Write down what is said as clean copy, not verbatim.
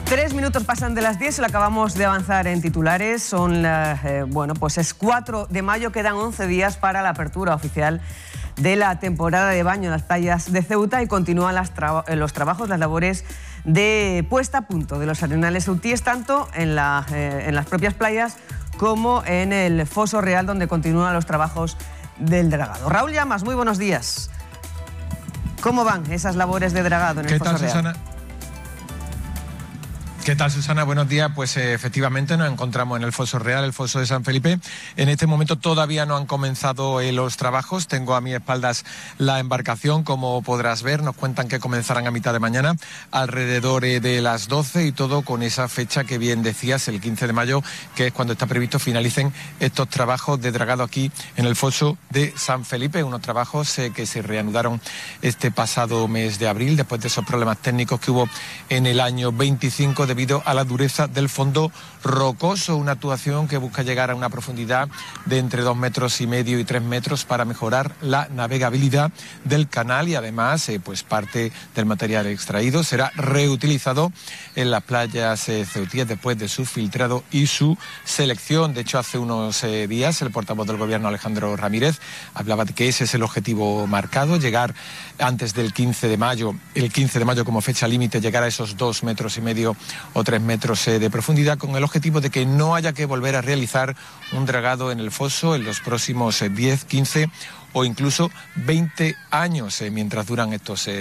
3 minutos pasan de las 10, lo acabamos de avanzar en titulares. Son, pues es 4 de mayo, quedan 11 días para la apertura oficial de la temporada de baño en las playas de Ceuta y continúan los trabajos, las labores de puesta a punto de los arenales ceutíes, tanto en las propias playas como en el Foso Real, donde continúan los trabajos del dragado. Raúl Llamas, muy buenos días. ¿Cómo van esas labores de dragado en el Foso Real? Susana? ¿Qué tal, Susana? Buenos días. Pues efectivamente nos encontramos en el Foso Real, el Foso de San Felipe. En este momento todavía no han comenzado los trabajos. Tengo a mis espaldas la embarcación, como podrás ver. Nos cuentan que comenzarán a mitad de mañana, alrededor de las 12, y todo con esa fecha que bien decías, el 15 de mayo, que es cuando está previsto finalicen estos trabajos de dragado aquí en el Foso de San Felipe. Unos trabajos que se reanudaron este pasado mes de abril, después de esos problemas técnicos que hubo en el año 25 debido a la dureza del fondo rocoso. Una actuación que busca llegar a una profundidad de entre 2,5 metros y 3 metros para mejorar la navegabilidad del canal, y además pues parte del material extraído será reutilizado en las playas ceutíes después de su filtrado y su selección. De hecho, hace unos días el portavoz del Gobierno, Alejandro Ramírez, hablaba de que ese es el objetivo marcado, llegar antes del 15 de mayo, el 15 de mayo como fecha límite, llegar a esos 2,5 metros o 3 metros de profundidad, con el objetivo de que no haya que volver a realizar un dragado en el foso en los próximos 10, 15 o incluso 20 años mientras duran estos